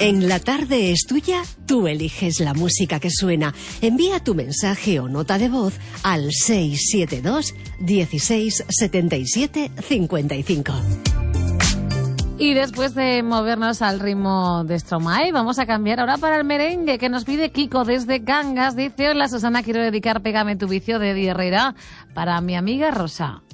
En La Tarde es Tuya, tú eliges la música que suena. Envía tu mensaje o nota de voz al 672 16 77 55. Y después de movernos al ritmo de Stromae, vamos a cambiar ahora para el merengue que nos pide Kiko desde Cangas. Dice: hola Susana, quiero dedicar Pégame tu vicio de Eddie Herrera para mi amiga Rosa.